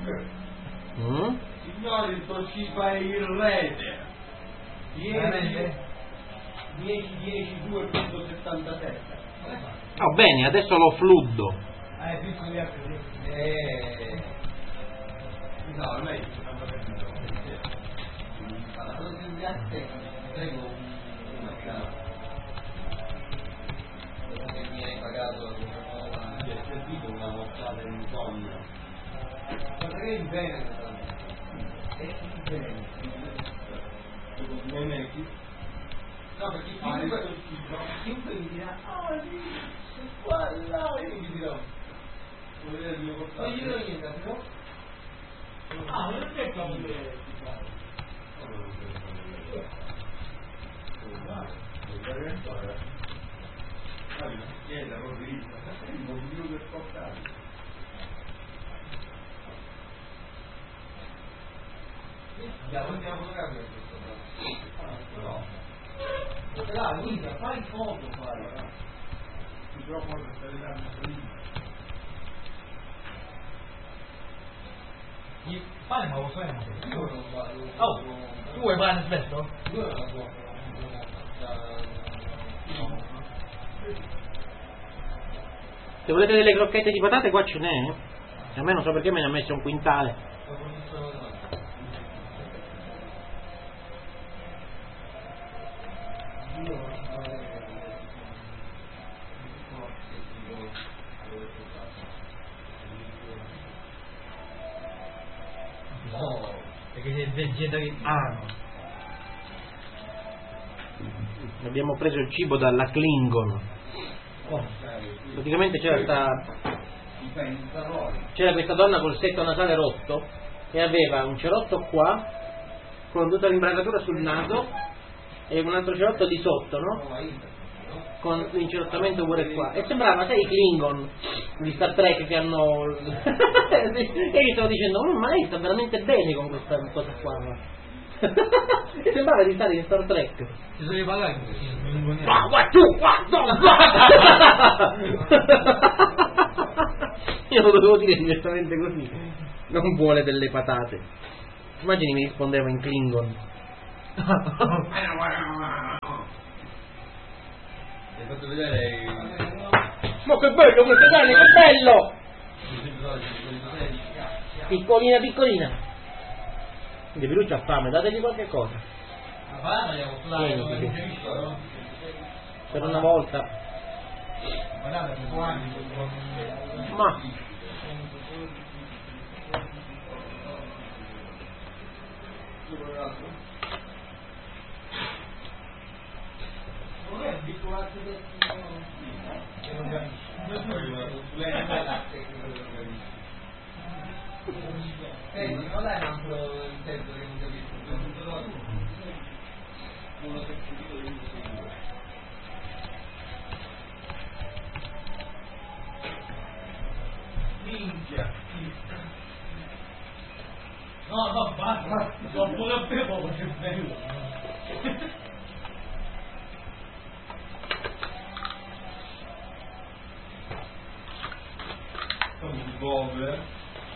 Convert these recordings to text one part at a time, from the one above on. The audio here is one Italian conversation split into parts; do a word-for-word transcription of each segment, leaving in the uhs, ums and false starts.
Mm? Signori, sto cipa in rete. dieci, dieci, due virgola settantasette. Oh, bene, adesso lo fluddo. Ah, è piccolo gli altri. Eh... No, ormai stiamo facendo. Allora, cosa ti piace? Prego una casa. Che viene pagato mi è servito una mozzata in sonno. Guarda che in Veneto è in Veneto. Non è chi? No, perché chiunque, chiunque mi dirà, ah sì, qua là, io mi dirò. Vuoi vedere il mio portato? Non gli do niente, però. Ah, non c'è come chieda Rodrigo, non più per portare. Andiamo, andiamo a cambiare questo. No. Dai, Luisa, fai foto, fai. Il microfono per stare dando prima. Il pane ma lo sai? Io non vado. Oh, tu vuoi pane spesso? Io non la so. Se volete delle crocchette di patate qua ce n'è. A me non so perché me ne ha messo un quintale. No, perché sei vegetariano. Abbiamo preso il cibo dalla Klingon. Praticamente c'era sta, c'era questa donna col setto nasale rotto e aveva un cerotto qua con tutta l'imbracatura sul naso e un altro cerotto di sotto, no? Con l'incerottamento pure qua e sembrava, sai, i Klingon di Star Trek che hanno e gli stavo dicendo, oh, ma lei sta veramente bene con questa cosa qua, no? E sembrava di stare in Star Trek. Ci devi pagare così. Ma guarda tu, guarda! Io lo dovevo dire direttamente così. Non vuole delle patate. Immagini mi rispondeva in Klingon. Hai fatto vedere. Ma che bello questo cane, che bello! Piccolina, piccolina. De Piruccio ha fame, dategli qualche cosa. La banana gli avevo Vieni, fatto sì. Per una volta. Guardate, per due anni. Ma Non è abituato che non Senti, non è un altro intento che non capisco. Non lo sentito di un sicuro. Minchia. No, no, basta, sono pure a te poco, che bello. Come si muove?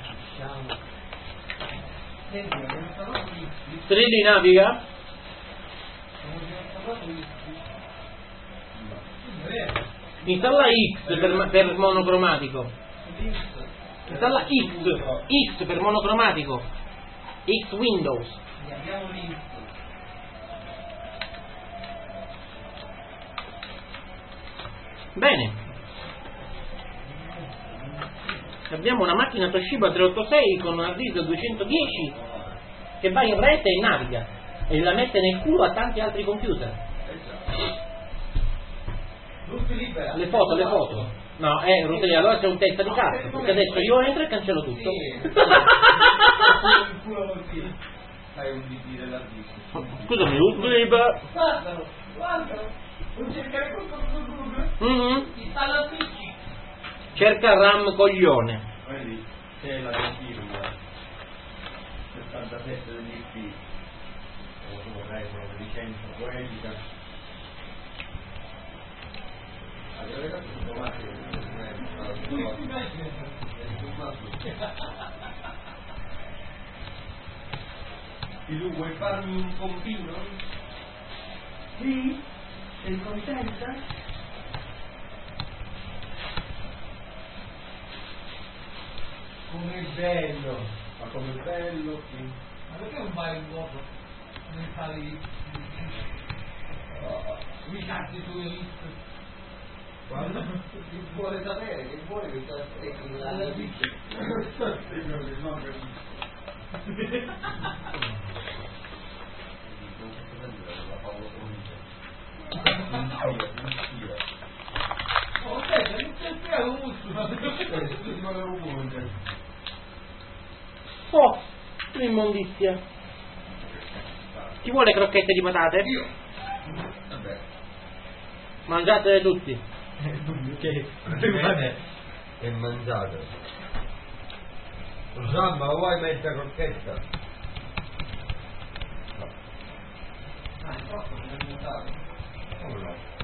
Strilli naviga? Installa X per, per monocromatico. Installa X, X per monocromatico. X Windows. Abbiamo visto. Bene. Abbiamo una macchina Toshiba trecentoottantasei con un hard disk duecentodieci che va in rete e naviga e la mette nel culo a tanti altri computer. Le foto, le foto. No, eh, Rutelli, allora c'è un testa di cazzo, perché adesso io entro e cancello tutto. Fai un D B dell'hard disk. Scusami, Rutelli. Guardalo, guardalo. Non cercare questo Google. Mm-hmm. Installa il P C. Cerca RAM coglione. Vedi, c'è la firma settantasette degli I P, o regola di licenza poetica. Avete dato E tu vuoi farmi un pompino? Sì? Sei contenta? Com'è bello! Ma com'è bello qui! Ma perché non vai in vuoto? Non sali... Mi cazzi tu io visto. Guarda, chi vuole sapere, che vuole che sta stecchi la vita. Ok, non c'è più un muscolo. Oh, l'immondizia. Chi vuole crocchette di patate? Io! Vabbè. Mangiatele tutti. Che è mangiato. Samba, vuoi mettere crocchetta? Ah, è troppo, non è montato. Oh no.